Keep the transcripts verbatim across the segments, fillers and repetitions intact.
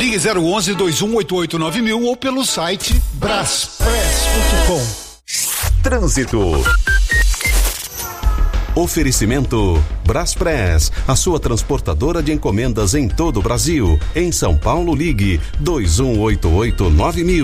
Ligue zero onze, dois um oito oito, nove mil ou pelo site braspress ponto com. Trânsito. Oferecimento Braspress, a sua transportadora de encomendas em todo o Brasil. Em São Paulo, ligue dois um oito oito, nove mil.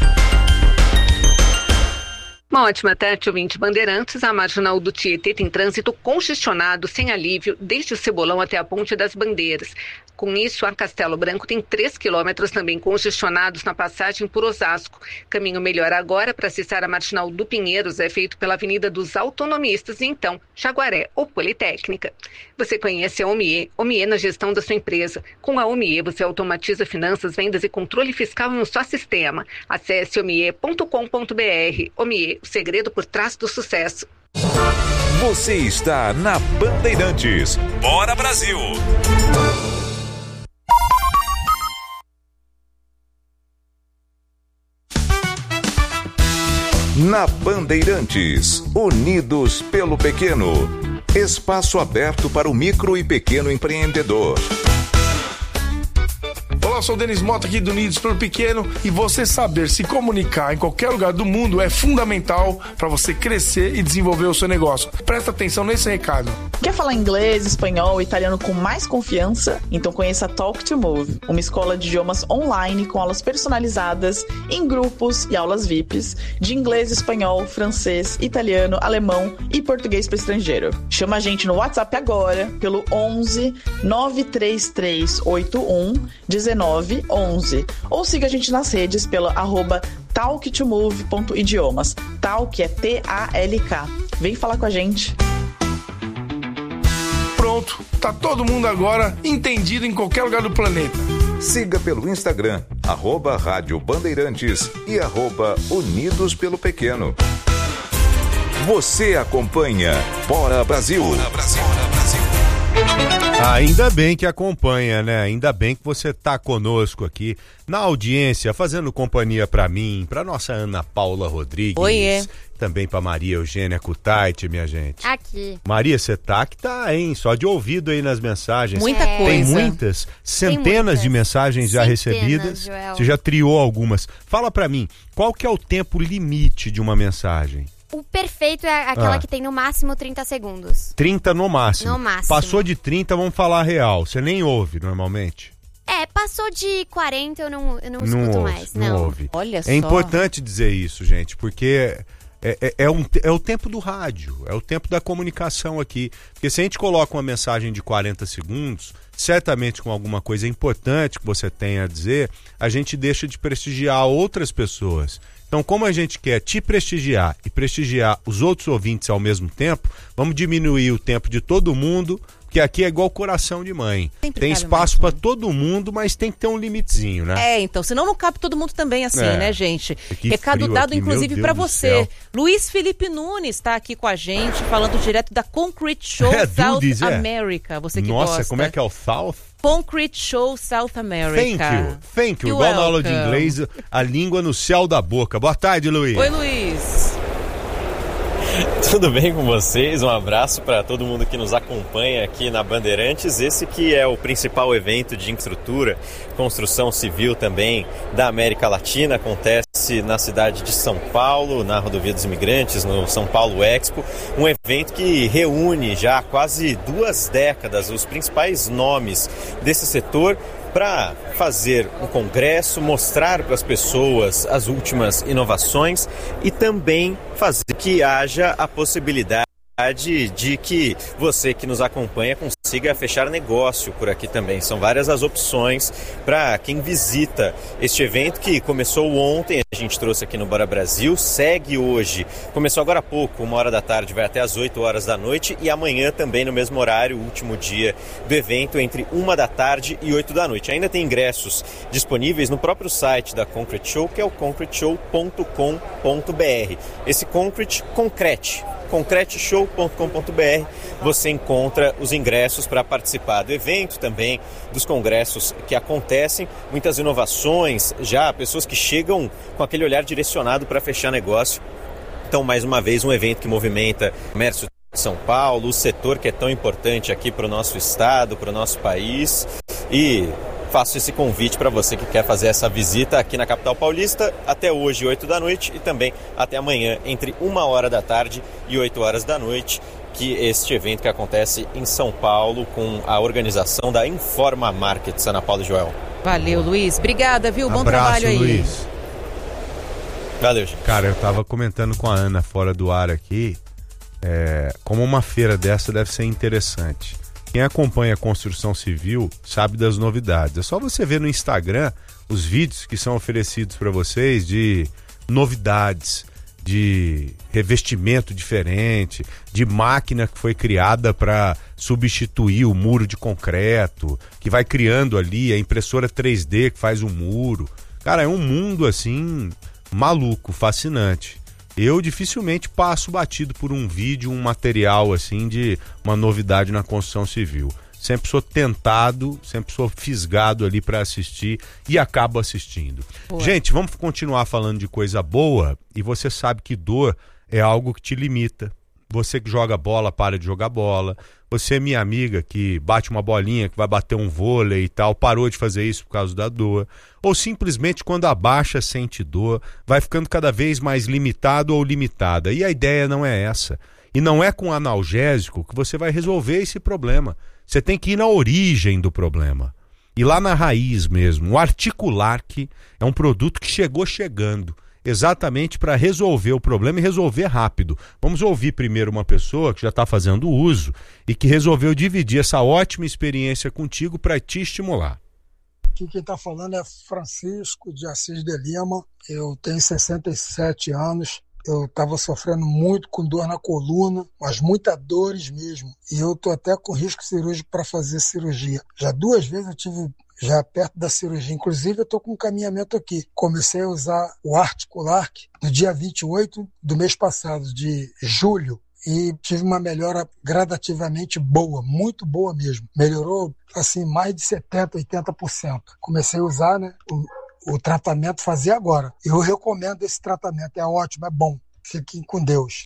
Uma ótima tarde, ouvinte Bandeirantes. A marginal do Tietê tem trânsito congestionado, sem alívio, desde o Cebolão até a Ponte das Bandeiras. Com isso, a Castelo Branco tem três quilômetros também congestionados na passagem por Osasco. Caminho melhor agora para acessar a marginal do Pinheiros é feito pela Avenida dos Autonomistas e então Jaguaré ou Politécnica. Você conhece a Omie, Omie na gestão da sua empresa. Com a Omie você automatiza finanças, vendas e controle fiscal em um só sistema. Acesse omie ponto com ponto br. Omie, o segredo por trás do sucesso. Você está na Bandeirantes. Bora Brasil! Na Bandeirantes, Unidos pelo Pequeno. Espaço aberto para o micro e pequeno empreendedor. Olá, sou o Denis Mota aqui do Unidos pelo Pequeno e você saber se comunicar em qualquer lugar do mundo é fundamental para você crescer e desenvolver o seu negócio. Presta atenção nesse recado. Quer falar inglês, espanhol e italiano com mais confiança? Então conheça a Talk to Move, uma escola de idiomas online com aulas personalizadas em grupos e aulas V I Ps de inglês, espanhol, francês, italiano, alemão e português para estrangeiro. Chama a gente no WhatsApp agora pelo onze, nove três três oito um, dezenove onze ou siga a gente nas redes pela arroba talk to move ponto idiomas. Talk é T A L K. Vem falar com a gente. Pronto, tá todo mundo agora entendido em qualquer lugar do planeta. Siga pelo Instagram, arroba Rádio Bandeirantes e arroba Unidos pelo Pequeno. Você acompanha Bora Brasil. Bora Brasil, Bora Brasil. Ainda bem que acompanha, né? Ainda bem que você tá conosco aqui na audiência, fazendo companhia pra mim, pra nossa Ana Paula Rodrigues. Oiê. Também pra Maria Eugênia Kutaiti, minha gente. Aqui. Maria, você tá que tá, hein? Só de ouvido aí nas mensagens. Muita Tem coisa. muitas, centenas Tem muitas. de mensagens já Centenas, recebidas. Joel. Você já triou algumas. Fala pra mim, qual que é o tempo limite de uma mensagem? O perfeito é aquela Ah. que tem no máximo trinta segundos. trinta no máximo. No máximo. Passou de trinta, vamos falar real. Você nem ouve normalmente. É, passou de quarenta, eu não, eu não, Não escuto ouve, mais. não Não, ouve. Olha É só. importante dizer isso, gente, porque é, é, é, um, é o tempo do rádio, é o tempo da comunicação aqui. Porque se a gente coloca uma mensagem de quarenta segundos, certamente com alguma coisa importante que você tenha a dizer, a gente deixa de prestigiar outras pessoas. Então, como a gente quer te prestigiar e prestigiar os outros ouvintes ao mesmo tempo, vamos diminuir o tempo de todo mundo, porque aqui é igual coração de mãe. Sempre tem cabe espaço mais, para todo mundo, mas tem que ter um limitezinho, né? É, então, senão não cabe todo mundo também assim, É. né, gente? Que Recado frio dado, aqui, inclusive, meu pra Deus do você. céu. Luiz Felipe Nunes está aqui com a gente, falando direto da Concrete Show É, South Dudes, é. America. Você que Nossa, gosta. como é que é o South? Concrete Show South America. Thank you, thank you. You're Igual na aula de welcome. inglês, a língua no céu da boca. Boa tarde, Luiz. Oi, Luiz. Tudo bem com vocês? Um abraço para todo mundo que nos acompanha aqui na Bandeirantes. Esse que é o principal evento de infraestrutura, construção civil também da América Latina. Acontece na cidade de São Paulo, na Rodovia dos Imigrantes, no São Paulo Expo. Um evento que reúne já há quase duas décadas os principais nomes desse setor para fazer um congresso, mostrar para as pessoas as últimas inovações e também fazer que haja a possibilidade de que você que nos acompanha consiga fechar negócio por aqui também. São várias as opções para quem visita este evento que começou ontem, a gente trouxe aqui no Bora Brasil, segue hoje, começou agora há pouco, uma hora da tarde, vai até às oito horas da noite e amanhã também no mesmo horário, o último dia do evento, entre uma da tarde e oito da noite. Ainda tem ingressos disponíveis no próprio site da Concrete Show, que é o concrete show ponto com ponto br. Esse Concrete, concrete. concrete show ponto com ponto br, você encontra os ingressos para participar do evento, também dos congressos que acontecem, muitas inovações, já pessoas que chegam com aquele olhar direcionado para fechar negócio. Então, mais uma vez, um evento que movimenta o comércio de São Paulo, o setor que é tão importante aqui para o nosso estado, para o nosso país, e faço esse convite para você que quer fazer essa visita aqui na capital paulista até hoje, oito da noite, e também até amanhã, entre uma hora da tarde e oito horas da noite, que este evento que acontece em São Paulo com a organização da Informa Markets, Ana Paula e Joel. Valeu, Luiz. Obrigada, viu? Bom Abraço, trabalho aí. Luiz. Valeu, gente. Cara, eu tava comentando com a Ana fora do ar aqui, é, como uma feira dessa deve ser interessante. Quem acompanha a construção civil sabe das novidades. É só você ver no Instagram os vídeos que são oferecidos para vocês de novidades, de revestimento diferente, de máquina que foi criada para substituir o muro de concreto, que vai criando ali a impressora três D que faz o muro. Cara, é um mundo assim maluco, fascinante. Eu dificilmente passo batido por um vídeo, um material assim de uma novidade na construção civil. Sempre sou tentado, sempre sou fisgado ali para assistir e acabo assistindo. Boa. Gente, vamos continuar falando de coisa boa, e você sabe que dor é algo que te limita. Você que joga bola, para de jogar bola. Você, minha amiga, que bate uma bolinha, que vai bater um vôlei e tal, parou de fazer isso por causa da dor. Ou simplesmente quando abaixa, sente dor, vai ficando cada vez mais limitado ou limitada. E a ideia não é essa. E não é com analgésico que você vai resolver esse problema. Você tem que ir na origem do problema. E lá na raiz mesmo. O Articulark é um produto que chegou chegando. Exatamente para resolver o problema e resolver rápido. Vamos ouvir primeiro uma pessoa que já está fazendo uso e que resolveu dividir essa ótima experiência contigo para te estimular. Aqui quem está falando é Francisco de Assis de Lima. Eu tenho sessenta e sete anos. Eu estava sofrendo muito com dor na coluna, mas muitas dores mesmo. E eu estou até com risco cirúrgico para fazer cirurgia. Já duas vezes eu tive já perto da cirurgia. Inclusive, eu estou com um caminhamento aqui. Comecei a usar o Articulark no dia vinte e oito do mês passado, de julho, e tive uma melhora gradativamente boa, muito boa mesmo. Melhorou, assim, mais de setenta por cento, oitenta por cento. Comecei a usar, né, o, o tratamento, fazer agora. Eu recomendo esse tratamento, é ótimo, é bom. Fiquem com Deus.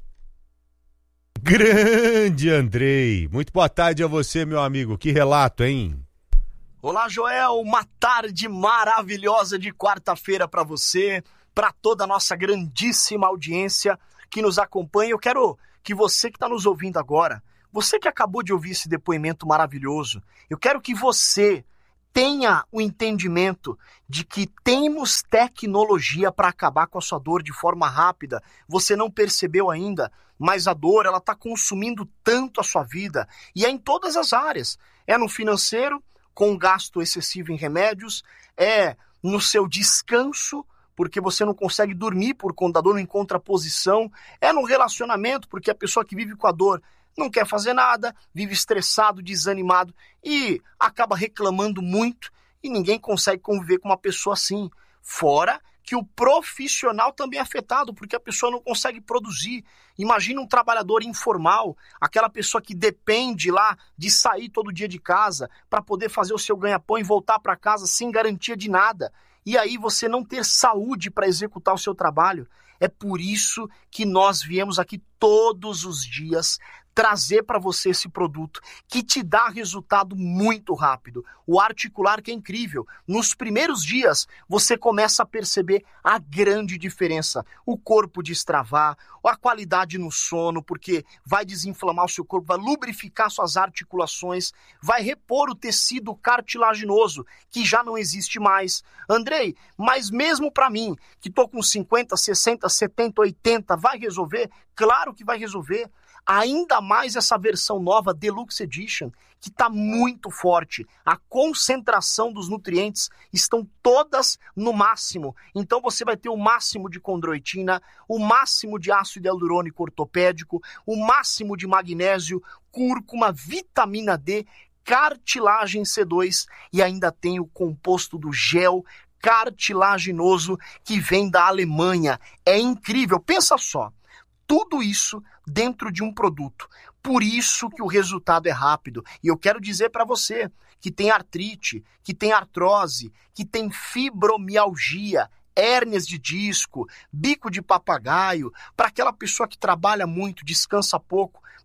Grande Andrei! Muito boa tarde a você, meu amigo. Que relato, hein? Olá, Joel, uma tarde maravilhosa de quarta-feira para você, para toda a nossa grandíssima audiência que nos acompanha. Eu quero que você que está nos ouvindo agora, você que acabou de ouvir esse depoimento maravilhoso, eu quero que você tenha o entendimento de que temos tecnologia para acabar com a sua dor de forma rápida. Você não percebeu ainda, mas a dor ela está consumindo tanto a sua vida, e é em todas as áreas. É no financeiro, com gasto excessivo em remédios, é no seu descanso, porque você não consegue dormir por conta da dor, não encontra posição, é no relacionamento, porque a pessoa que vive com a dor não quer fazer nada, vive estressado, desanimado e acaba reclamando muito, e ninguém consegue conviver com uma pessoa assim. Fora que o profissional também é afetado, porque a pessoa não consegue produzir. Imagina um trabalhador informal, aquela pessoa que depende lá de sair todo dia de casa para poder fazer o seu ganha-pão e voltar para casa sem garantia de nada. E aí você não ter saúde para executar o seu trabalho. É por isso que nós viemos aqui todos os dias trazer para você esse produto que te dá resultado muito rápido. O Articulark é incrível. Nos primeiros dias, você começa a perceber a grande diferença. O corpo destravar, a qualidade no sono, porque vai desinflamar o seu corpo, vai lubrificar suas articulações, vai repor o tecido cartilaginoso, que já não existe mais. Andrei, mas mesmo para mim, que estou com cinquenta, sessenta, setenta, oitenta, vai resolver? Claro que vai resolver. Ainda mais essa versão nova, Deluxe Edition, que está muito forte. A concentração dos nutrientes estão todas no máximo. Então você vai ter o máximo de condroitina, o máximo de ácido hialurônico ortopédico, o máximo de magnésio, cúrcuma, vitamina D, cartilagem C dois, e ainda tem o composto do gel cartilaginoso que vem da Alemanha. É incrível, pensa só. Tudo isso dentro de um produto. Por isso que o resultado é rápido. E eu quero dizer para você que tem artrite, que tem artrose, que tem fibromialgia, hérnias de disco, bico de papagaio, para aquela pessoa que trabalha muito, descansa pouco,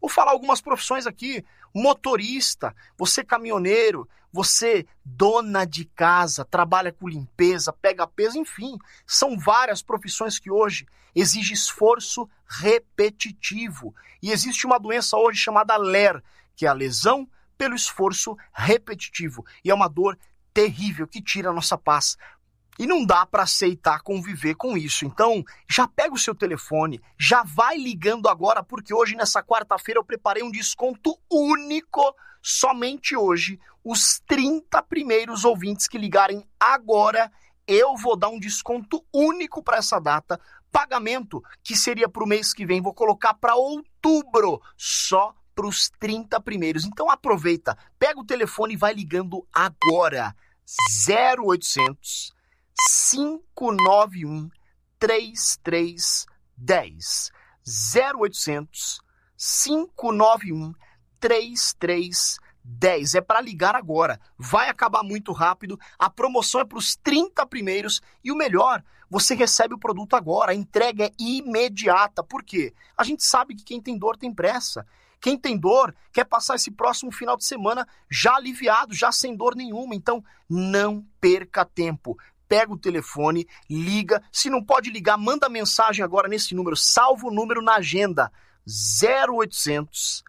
Vou falar algumas profissões aqui. Motorista, você caminhoneiro, você dona de casa, trabalha com limpeza, pega peso, enfim. São várias profissões que hoje exigem esforço repetitivo. E existe uma doença hoje chamada L E R, que é a lesão pelo esforço repetitivo. E é uma dor terrível que tira a nossa paz. E não dá para aceitar conviver com isso. Então, já pega o seu telefone, já vai ligando agora, porque hoje, nessa quarta-feira, eu preparei um desconto único, somente hoje. Os trinta primeiros ouvintes que ligarem agora, eu vou dar um desconto único para essa data. Pagamento, que seria para o mês que vem, vou colocar para outubro, só para os trinta primeiros. Então aproveita, pega o telefone e vai ligando agora. zero oitocentos, cinco nove um, três três um zero. zero oitocentos, cinco nove um, três três um zero. É para ligar agora. Vai acabar muito rápido. A promoção é para os trinta primeiros. E o melhor, você recebe o produto agora. A entrega é imediata. Por quê? A gente sabe que quem tem dor tem pressa. Quem tem dor quer passar esse próximo final de semana já aliviado, já sem dor nenhuma. Então, não perca tempo. Pega o telefone, liga. Se não pode ligar, manda mensagem agora nesse número. Salva o número na agenda. zero oitocentos,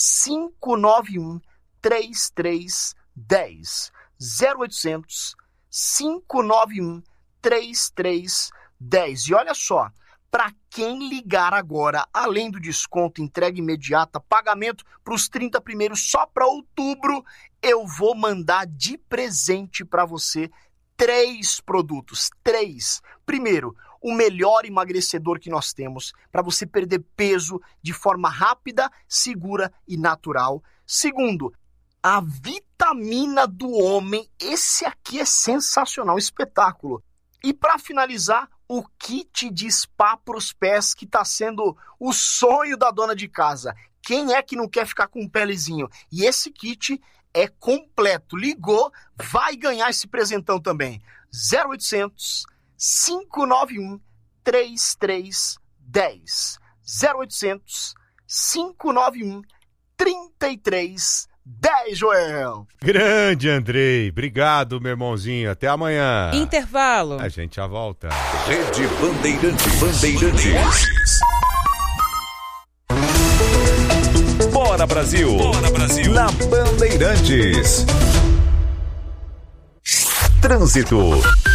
cinco nove um, três três um zero. zero oitocentos, cinco nove um, três três um zero. E olha só, para quem ligar agora, além do desconto, entrega imediata, pagamento para os trinta primeiros só para outubro, eu vou mandar de presente para você três produtos. Três. Primeiro, o melhor emagrecedor que nós temos para você perder peso de forma rápida, segura e natural. Segundo, a vitamina do homem. Esse aqui é sensacional, espetáculo. E para finalizar, o kit de spa para os pés, que está sendo o sonho da dona de casa. Quem é que não quer ficar com um pelezinho? E esse kit é completo. Ligou, vai ganhar esse presentão também. zero oitocentos, cinco nove um, três três um zero. zero oitocentos, cinco nove um, três três um zero, Joel. Grande, Andrei. Obrigado, meu irmãozinho. Até amanhã. Intervalo. A gente já volta. Rede Bandeirantes. Bandeirantes. Bora, Brasil. Bora, Brasil. Na Bandeirantes. Trânsito.